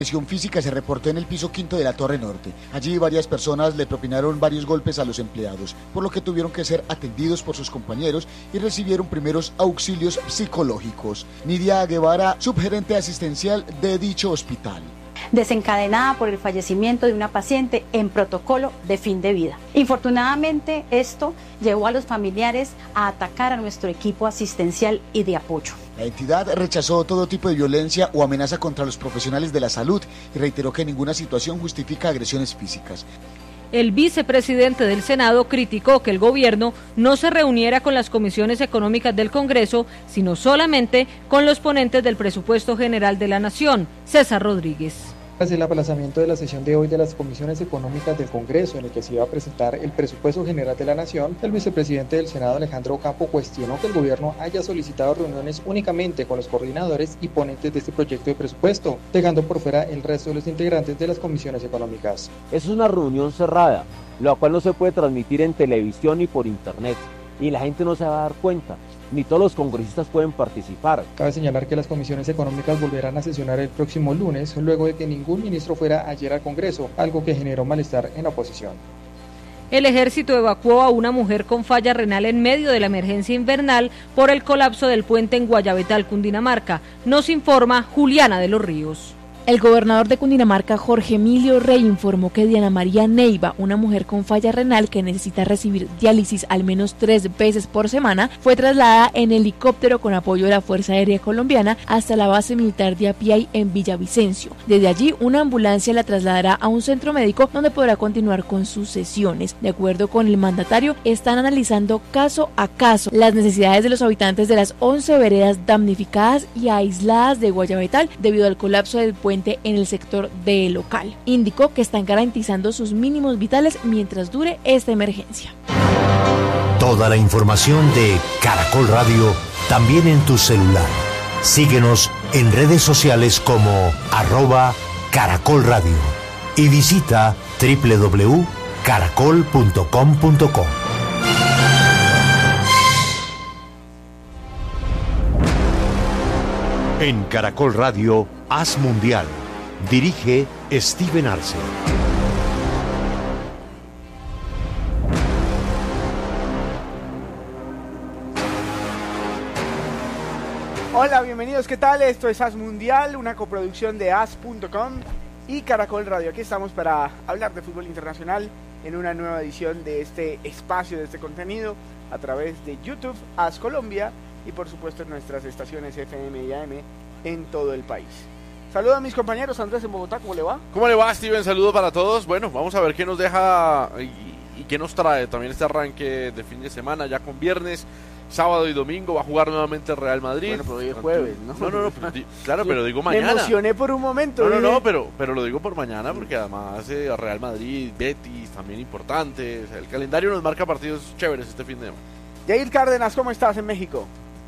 Agresión física se reportó en el piso quinto de la Torre Norte. Allí varias personas le propinaron varios golpes a los empleados, por lo que tuvieron que ser atendidos por sus compañeros y recibieron primeros auxilios psicológicos. Nidia Guevara, subgerente asistencial de dicho hospital. Desencadenada por el fallecimiento de una paciente en protocolo de fin de vida. Infortunadamente, esto llevó a los familiares a atacar a nuestro equipo asistencial y de apoyo. La entidad rechazó todo tipo de violencia o amenaza contra los profesionales de la salud y reiteró que ninguna situación justifica agresiones físicas. El vicepresidente del Senado criticó que el gobierno no se reuniera con las comisiones económicas del Congreso, sino solamente con los ponentes del presupuesto general de la Nación. César Rodríguez. Tras el aplazamiento de la sesión de hoy de las comisiones económicas del Congreso, en el que se iba a presentar el presupuesto general de la Nación, el vicepresidente del Senado, Alejandro Ocampo, cuestionó que el gobierno haya solicitado reuniones únicamente con los coordinadores y ponentes de este proyecto de presupuesto, dejando por fuera el resto de los integrantes de las comisiones económicas. Es una reunión cerrada, la cual no se puede transmitir en televisión ni por internet, y la gente no se va a dar cuenta. Ni todos los congresistas pueden participar. Cabe señalar que las comisiones económicas volverán a sesionar el próximo lunes, luego de que ningún ministro fuera ayer al Congreso, algo que generó malestar en la oposición. El ejército evacuó a una mujer con falla renal en medio de la emergencia invernal por el colapso del puente en Guayabetal, Cundinamarca. Nos informa Juliana de los Ríos. El gobernador de Cundinamarca, Jorge Emilio Rey, informó que Diana María Neiva, una mujer con falla renal que necesita recibir diálisis al menos 3 veces por semana, fue trasladada en helicóptero con apoyo de la Fuerza Aérea Colombiana hasta la base militar de Apiay en Villavicencio. Desde allí, una ambulancia la trasladará a un centro médico donde podrá continuar con sus sesiones. De acuerdo con el mandatario, están analizando caso a caso las necesidades de los habitantes de las 11 veredas damnificadas y aisladas de Guayabetal debido al colapso del puente en el sector de local. Indicó que están garantizando sus mínimos vitales mientras dure esta emergencia. Toda la información de Caracol Radio también en tu celular. Síguenos en redes sociales como @Caracol Radio y visita www.caracol.com.co. En Caracol Radio, Haz Mundial. Dirige Steven Arce. Hola, bienvenidos, ¿qué tal? Esto es Haz Mundial, una coproducción de Haz.com y Caracol Radio. Aquí estamos para hablar de fútbol internacional en una nueva edición de este espacio, de este contenido, a través de YouTube, Haz Colombia, y por supuesto en nuestras estaciones FM y AM en todo el país. Saludos a mis compañeros. Andrés en Bogotá, ¿cómo le va? ¿Cómo le va, Steven? Saludo para todos. Bueno, vamos a ver qué nos deja y qué nos trae también este arranque de fin de semana, ya con viernes, sábado y domingo. Va a jugar nuevamente el Real Madrid. Bueno, pero hoy es jueves, ¿no? No, claro, pero digo mañana. Me emocioné por un momento. No, pero lo digo por mañana porque además Real Madrid, Betis, también importante. O sea, el calendario nos marca partidos chéveres este fin de semana. Yair Cárdenas, ¿cómo estás en México?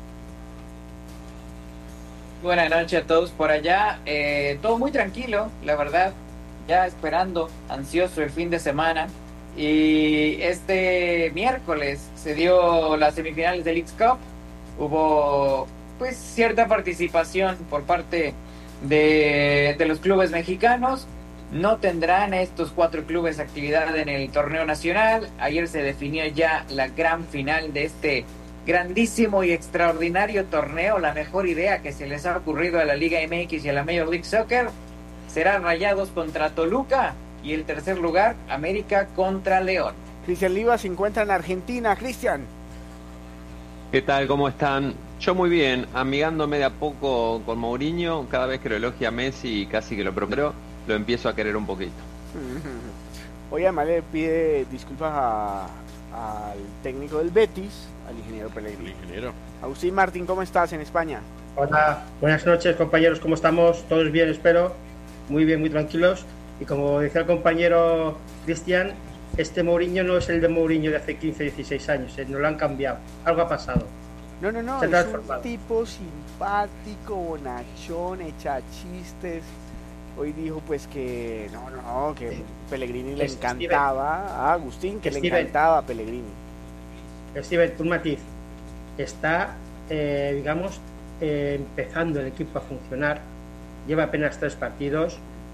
Buenas noches a todos por allá, todo muy tranquilo, la verdad, ya esperando, ansioso el fin de semana, y este miércoles se dio las semifinales del Leagues Cup, hubo pues cierta participación por parte de los clubes mexicanos. No tendrán estos 4 clubes actividad en el torneo nacional. Ayer se definió ya la gran final de este grandísimo y extraordinario torneo. La mejor idea que se les ha ocurrido a la Liga MX y a la Major League Soccer será Rayados contra Toluca y el tercer lugar América contra León. Cristian Liva se encuentra en Argentina. Cristian, ¿qué tal? ¿Cómo están? Yo muy bien, amigándome de a poco con Mourinho. Cada vez que lo elogia a Messi, casi que lo procuro, lo empiezo a querer un poquito. Hoy además le pide disculpas al técnico del Betis, al ingeniero Pellegrini. Agustín Martín, ¿cómo estás en España? Hola, buenas noches compañeros, ¿cómo estamos? Todos bien, espero. Muy bien, muy tranquilos. Y como decía el compañero Cristian, este Mourinho no es el de Mourinho de hace 15, 16 años, no lo han cambiado, algo ha pasado. No, es un tipo simpático, bonachón, echa chistes. Hoy dijo pues que que Pellegrini le encantaba a Agustín, que le encantaba a Pellegrini. Steven, un matiz. Está, empezando el equipo a funcionar. Lleva apenas 3 partidos.